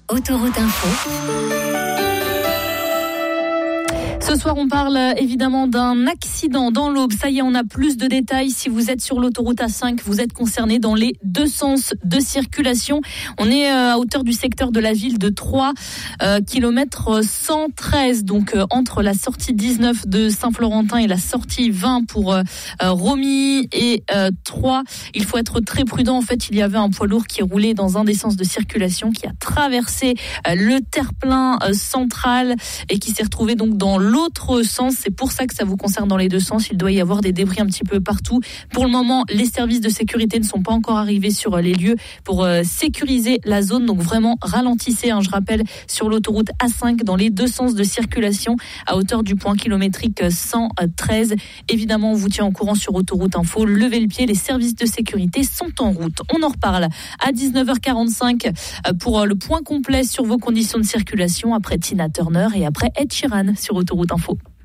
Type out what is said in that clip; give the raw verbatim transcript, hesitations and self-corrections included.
Autoroute Info. Ce soir, on parle évidemment d'un accident dans l'Aube. Ça y est, on a plus de détails. Si vous êtes sur l'autoroute A cinq, vous êtes concerné dans les deux sens de circulation. On est à hauteur du secteur de la ville de Troyes, euh, kilomètre cent treize, donc euh, entre la sortie dix-neuf de Saint-Florentin et la sortie vingt pour euh, Romilly et euh, Troyes. Il faut être très prudent. En fait, il y avait un poids lourd qui roulait dans un des sens de circulation, qui a traversé euh, le terre-plein euh, central et qui s'est retrouvé donc dans l'autre sens. C'est pour ça que ça vous concerne dans les deux sens. Il doit y avoir des débris un petit peu partout. Pour le moment, les services de sécurité ne sont pas encore arrivés sur les lieux pour euh, sécuriser la zone. Donc vraiment, ralentissez, hein, je rappelle, sur l'autoroute A cinq dans les deux sens de circulation à hauteur du point kilométrique cent treize. Évidemment, on vous tient au courant sur Autoroute Info. Levez le pied, les services de sécurité sont en route. On en reparle à dix-neuf heures quarante-cinq pour le point complet sur vos conditions de circulation après Tina Turner et après Ed Sheeran sur Autoroute Info.